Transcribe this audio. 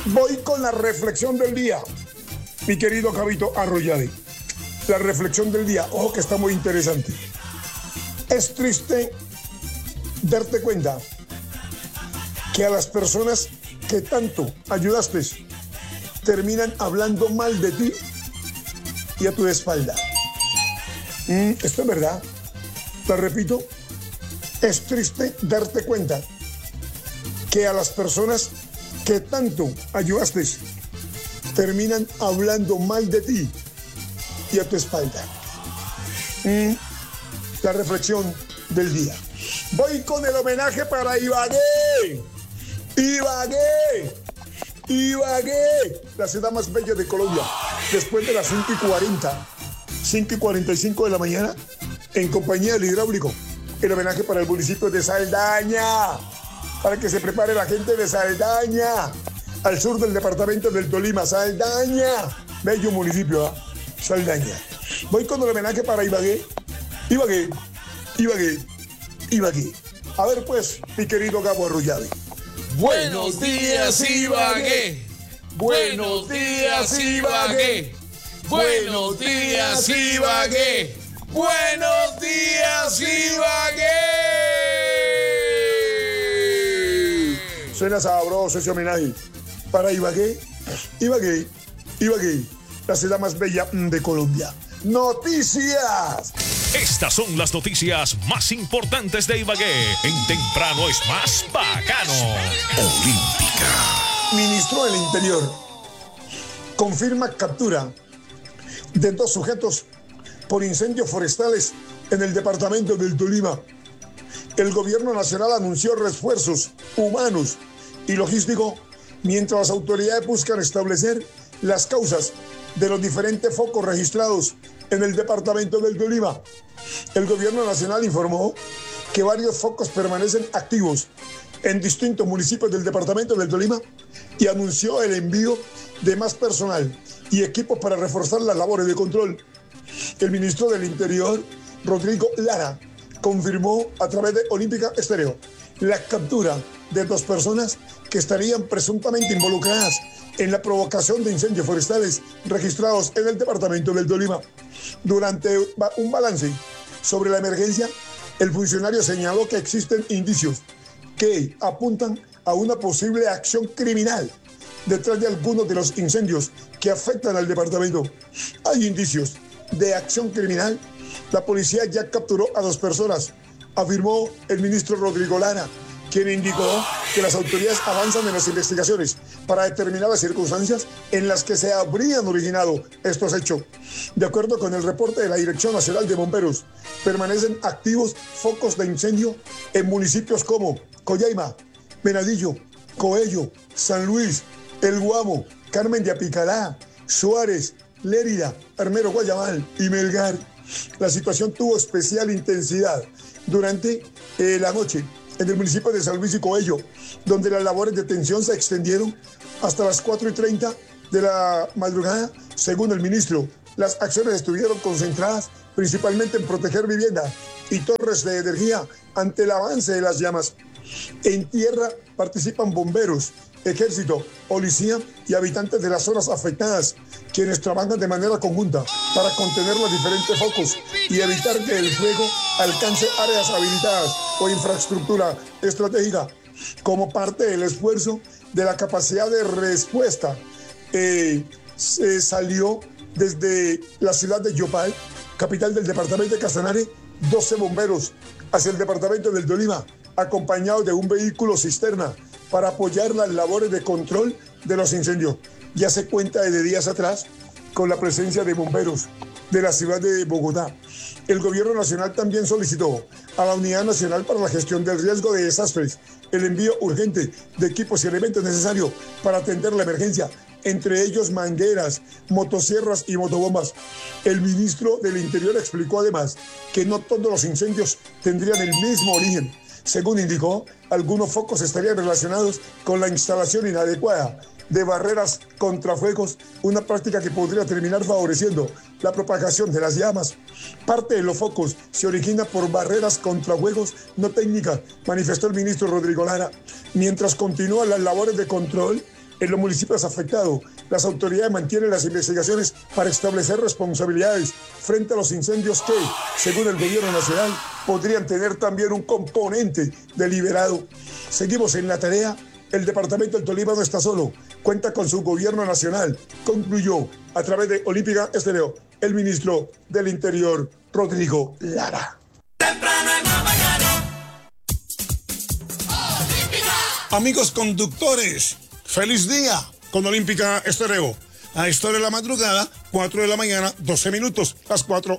Voy con la reflexión del día, mi querido Gabito Arroyave. La reflexión del día, ojo que está muy interesante. Es triste darte cuenta que a las personas que tanto ayudaste terminan hablando mal de ti y a tu espalda. Esto es verdad. Te repito, es triste darte cuenta que a las personas que tanto ayudaste terminan hablando mal de ti y a tu espalda. La reflexión del día. Voy con el homenaje para Ibagué. Ibagué, la ciudad más bella de Colombia. Después de las 5:40, 5:45 de la mañana, en compañía del hidráulico, el homenaje para el municipio de Saldaña, para que se prepare la gente de Saldaña, al sur del departamento del Tolima. Saldaña, bello municipio, ¿eh? Saldaña. Voy con el homenaje para Ibagué. Ibagué. A ver pues, mi querido Gabo Arroyave. Buenos días, Ibagué. Buenos días, Ibagué. Buenos días, Ibagué. Buenos días, Ibagué. Suena sabroso ese homenaje para Ibagué, la ciudad más bella de Colombia. ¡Noticias! Estas son las noticias más importantes de Ibagué. En Temprano es más bacano. Olímpica. Ministro del Interior confirma captura de 2 sujetos por incendios forestales en el departamento del Tolima. El gobierno nacional anunció refuerzos humanos y logísticos mientras las autoridades buscan establecer las causas de los diferentes focos registrados en el departamento del Tolima. El gobierno nacional informó que varios focos permanecen activos en distintos municipios del departamento del Tolima y anunció el envío de más personal y equipos para reforzar las labores de control. El ministro del Interior, Rodrigo Lara, confirmó a través de Olímpica Estéreo la captura de 2 personas que estarían presuntamente involucradas en la provocación de incendios forestales registrados en el departamento del Tolima. Durante un balance sobre la emergencia, el funcionario señaló que existen indicios que apuntan a una posible acción criminal detrás de algunos de los incendios que afectan al departamento. Hay indicios de acción criminal. La policía ya capturó a 2 personas, afirmó el ministro Rodrigo Lara, quien indicó que las autoridades avanzan en las investigaciones para determinar las circunstancias en las que se habrían originado estos hechos. De acuerdo con el reporte de la Dirección Nacional de Bomberos, permanecen activos focos de incendio en municipios como Coyaima, Venadillo, Coello, San Luis, El Guamo, Carmen de Apicalá, Suárez, Lérida, Armero Guayabal y Melgar. La situación tuvo especial intensidad durante la noche en el municipio de San Luis y Coello, donde las labores de extinción se extendieron hasta las 4:30 de la madrugada. Según el ministro, las acciones estuvieron concentradas principalmente en proteger viviendas y torres de energía ante el avance de las llamas. En tierra participan bomberos, ejército, policía y habitantes de las zonas afectadas, quienes trabajan de manera conjunta para contener los diferentes focos y evitar que el fuego alcance áreas habilitadas o infraestructura estratégica. Como parte del esfuerzo de la capacidad de respuesta, se salió desde la ciudad de Yopal, capital del departamento de Casanare, 12 bomberos hacia el departamento del Tolima, acompañados de un vehículo cisterna para apoyar las labores de control de los incendios. Ya se cuenta desde días atrás con la presencia de bomberos de la ciudad de Bogotá. El gobierno nacional también solicitó a la Unidad Nacional para la Gestión del Riesgo de Desastres el envío urgente de equipos y elementos necesarios para atender la emergencia, entre ellos mangueras, motosierras y motobombas. El ministro del Interior explicó además que no todos los incendios tendrían el mismo origen. Según indicó, algunos focos estarían relacionados con la instalación inadecuada de barreras contra fuegos, una práctica que podría terminar favoreciendo la propagación de las llamas. Parte de los focos se origina por barreras contra fuegos no técnicas, manifestó el ministro Rodrigo Lara. Mientras continúan las labores de control, En los municipios afectados, las autoridades mantienen las investigaciones para establecer responsabilidades frente a los incendios que, según el gobierno nacional, podrían tener también un componente deliberado. Seguimos en la tarea. El departamento del Tolima no está solo, cuenta con su gobierno nacional, concluyó a través de Olímpica Estéreo el ministro del Interior, Rodrigo Lara. Amigos conductores, feliz día con Olímpica Estéreo. A esta hora de la madrugada, 4 de la mañana, 12 minutos, las 4